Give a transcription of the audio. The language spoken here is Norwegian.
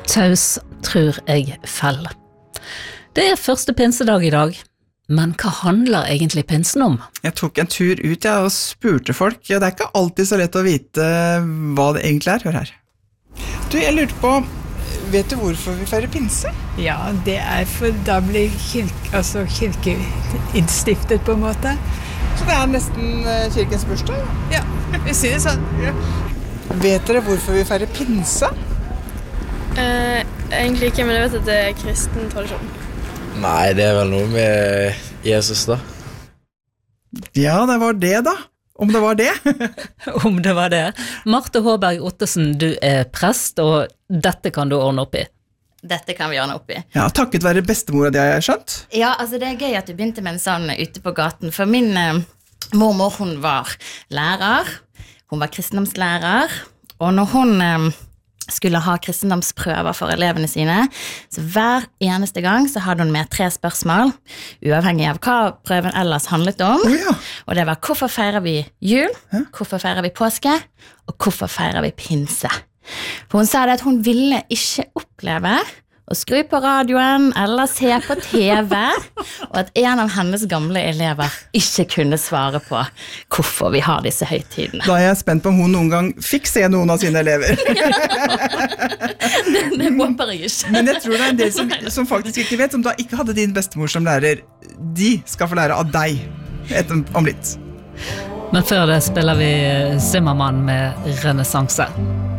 Taus tror jeg fell. Det første pinsedag I dag, men hva handler egentlig pinsen om? Jeg tok en tur ut og spurte folk, og det ikke alltid så lett å vite hva det egentlig Hør her. Du, jeg lurte på, vet du hvorfor vi feirer pinse? Ja, det for da blir kirke innstiftet på en måte. Så det nesten kirkens bursdag? Ja, vi sier det sånn. Ja. Vet dere hvorfor vi feirer pinse? Egentlig ikke, men jeg vet at det kristen tradisjon. Nei, det vel noe med Jesus da. Ja, det var det da. Om det var det. Om det var det. Marte Håberg Ottesen, du prest, og dette kan du ordne opp I. Dette kan vi ordne opp I. Ja, takket være bestemora, det har jeg skjønt. Ja, altså det gøy at du begynte med en sånn ute på gaten, for min mormor, hun var lærer, hun var kristendomslærer, og når hun skulle ha kristendomsprøver for elevene sine, så hver eneste gang så hadde hun med 3 spørsmål, uavhengig av hva prøven ellers handlet om. Ja. Og det var hvorfor feirer vi jul, hvorfor feirer vi påske, og hvorfor feirer vi pinse. For hun sa det at hun ville ikke oppleve å skru på radioen eller se på TV, og at en av hennes gamle elever ikke kunne svare på hvorfor vi har disse høytidene. Da jeg spent på om hun noen gang fikk se noen av sine elever. det håper jeg ikke. Men jeg tror det en del som faktisk ikke vet, som da ikke hadde din bestemor som lærer, de skal få lære av deg om litt. Men før det spiller vi Zimmermann med Renessanse.